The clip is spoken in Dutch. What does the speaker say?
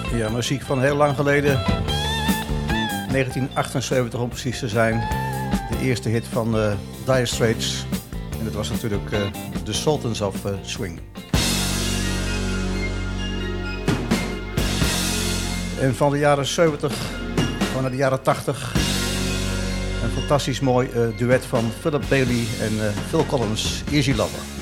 Ja, muziek van heel lang geleden. 1978 om precies te zijn. De eerste hit van Dire Straits. En dat was natuurlijk The Sultans of Swing. En van de jaren 70 gewoon naar de jaren 80. Een fantastisch mooi duet van Philip Bailey en Phil Collins, Easy Lover.